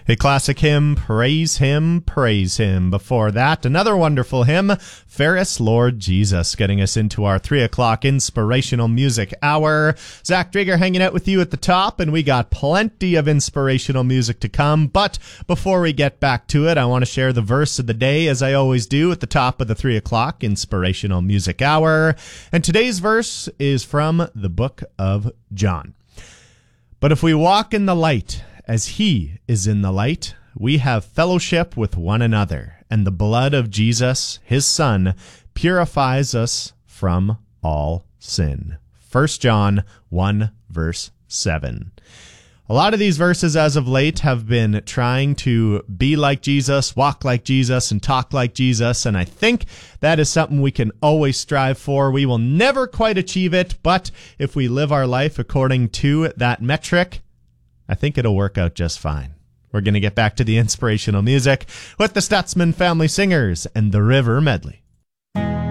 A classic hymn, Praise Him, Praise Him. Before that, another wonderful hymn, Fairest Lord Jesus, getting us into our 3 o'clock inspirational music hour. Zach Drager hanging out with you at the top, and we got plenty of inspirational music to come. But before we get back to it, I want to share the verse of the day, as I always do at the top of the 3 o'clock inspirational music hour. And today's verse is from the book of John. But if we walk in the light, as he is in the light, we have fellowship with one another, and the blood of Jesus, his Son, purifies us from all sin. 1 John 1, verse 7. A lot of these verses as of late have been trying to be like Jesus, walk like Jesus, and talk like Jesus, and I think that is something we can always strive for. We will never quite achieve it, but if we live our life according to that metric, I think it'll work out just fine. We're going to get back to the inspirational music with the Stutzman Family Singers and the River Medley.